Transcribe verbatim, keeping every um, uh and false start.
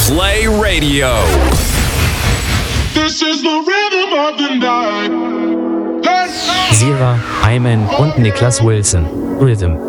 Play Radio. This is the rhythm of the night. Sira, Ayman und Niklas Wilson. Rhythm